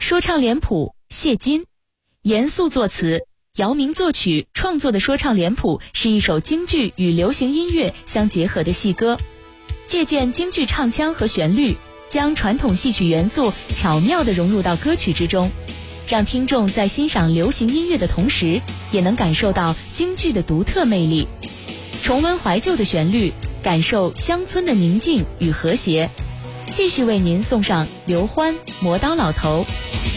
说唱脸谱谢金，严肃作词，姚明作曲创作的说唱脸谱是一首京剧与流行音乐相结合的戏歌，借鉴京剧唱腔和旋律，将传统戏曲元素巧妙地融入到歌曲之中，让听众在欣赏流行音乐的同时，也能感受到京剧的独特魅力，重温怀旧的旋律，感受乡村的宁静与和谐。继续为您送上刘欢《磨刀老头》。